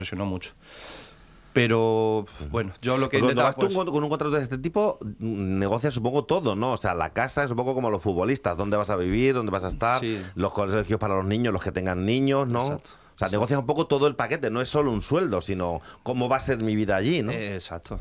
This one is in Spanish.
impresionó mucho. Pero bueno, yo lo que Porque cuando intentaba... vas tú con un contrato de este tipo, negocias supongo todo, ¿no? O sea, la casa es un poco como los futbolistas, dónde vas a vivir, dónde vas a estar, Sí, los colegios para los niños, los que tengan niños, ¿no? O exacto. sea, negocias un poco todo el paquete, no es solo un sueldo, sino cómo va a ser mi vida allí, ¿no? Exacto.